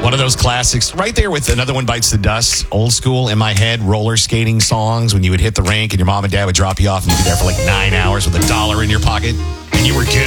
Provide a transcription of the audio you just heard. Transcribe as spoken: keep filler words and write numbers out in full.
One of those classics, right there with Another One Bites the Dust, old school in my head, roller skating songs when you would hit the rink and your mom and dad would drop you off and you'd be there for like nine hours with a dollar in your pocket and you were good.